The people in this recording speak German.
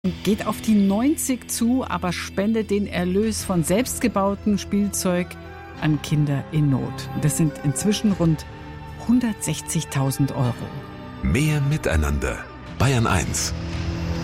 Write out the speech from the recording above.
Geht auf die 90 zu, aber spendet den Erlös von selbstgebautem Spielzeug an Kinder in Not. Das sind inzwischen rund 160.000 Euro. Mehr Miteinander. Bayern 1